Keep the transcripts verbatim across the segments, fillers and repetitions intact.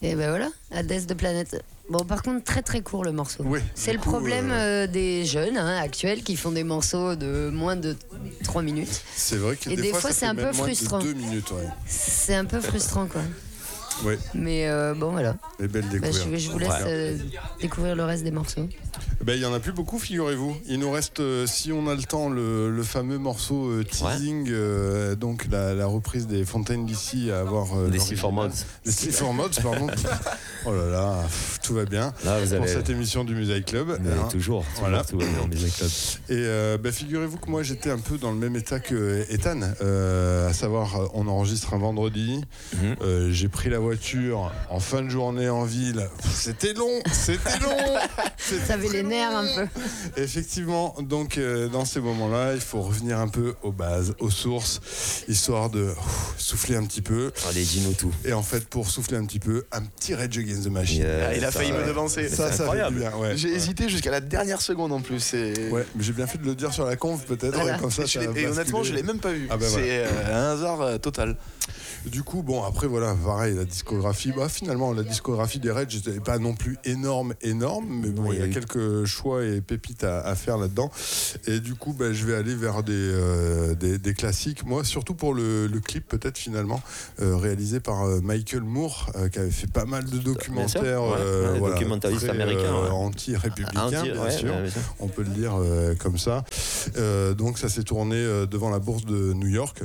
Et ben voilà, à Death de Planète. Bon, par contre, très très court le morceau. Oui, c'est le coup, problème euh... euh, des jeunes hein, actuels qui font des morceaux de moins de trois minutes. C'est vrai que Et des, des fois, fois ça c'est fait un peu même moins frustrant. de deux minutes, ouais. C'est un peu frustrant, quoi. Ouais. Mais euh, bon, voilà. Les belles découvertes. Bah, je, je vous laisse ouais. euh, découvrir le reste des morceaux. Ben, il n'y en a plus beaucoup, figurez-vous. Il nous reste, euh, si on a le temps, le, le fameux morceau euh, Teasing, ouais. euh, donc la, la reprise des Fontaines D C à avoir. Euh, des Sleaford Mods. Des Sleaford Mods, pardon. Oh là là, pff, tout va bien. Là, vous pour allez... cette émission du Music Club. Mais hein. toujours, toujours, voilà. tout va bien au Music Club. Et euh, ben, figurez-vous que moi, j'étais un peu dans le même état que Ethan, euh, à savoir, on enregistre un vendredi. Mm-hmm. Euh, j'ai pris la voiture en fin de journée en ville. C'était long, c'était long. C'était Ça avait les nerfs un peu. Effectivement, donc euh, dans ces moments-là, il faut revenir un peu aux bases, aux sources, histoire de ouf, souffler un petit peu. Allez, dis-nous tout. Et en fait, pour souffler un petit peu, un petit Rage Against the Machine. Yeah, ah, il a failli ça, me devancer. Ça, ça fait bien. Ouais. J'ai ouais. hésité jusqu'à la dernière seconde en plus. Et... Ouais, mais j'ai bien fait de le dire sur la conf, peut-être. Voilà. Comme ça, et, ça et honnêtement, je l'ai même pas vu. Ah ben c'est voilà. euh, un hasard euh, total. Du coup, bon, après, voilà, pareil, la discographie, bah, finalement, la discographie des Rage n'était pas non plus énorme, énorme, mais bon, oui, il y a oui. quelques choix et pépites à, à faire là-dedans. Et du coup, bah, je vais aller vers des, euh, des, des classiques. Moi, surtout pour le, le clip, peut-être, finalement, euh, réalisé par euh, Michael Moore, euh, qui avait fait pas mal de documentaires. Ouais, euh, ouais, voilà, documentariste très, américain. Euh, ouais. Anti-républicain, Anti, bien, ouais, sûr. bien sûr. On peut le dire euh, comme ça. Euh, donc, ça s'est tourné euh, devant la bourse de New York.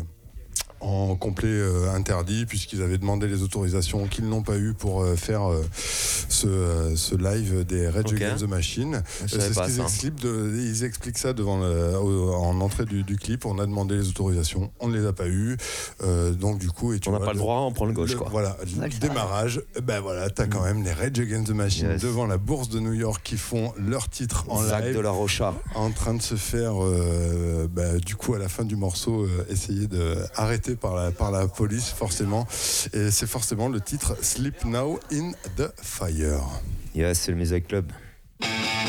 En complet euh, interdit, puisqu'ils avaient demandé les autorisations qu'ils n'ont pas eu pour euh, faire euh, ce, euh, ce live des Rage okay. Against the Machine. C'est ce qu'ils expliquent, de, ils expliquent ça devant le, en entrée du, du clip. On a demandé les autorisations, on ne les a pas eues. Euh, donc du coup, et tu on n'a vois, pas le droit, on prend le gauche. Le, quoi. Voilà, le démarrage, ben voilà, t'as quand même les Rage Against the Machine yes. devant la bourse de New York qui font leur titre en Zach live. de la Rocha. En train de se faire, euh, bah, du coup, à la fin du morceau, euh, essayer d'arrêter par la, par la police, forcément. Et c'est forcément le titre Sleep Now in the Fire. Yes, c'est le Music Club.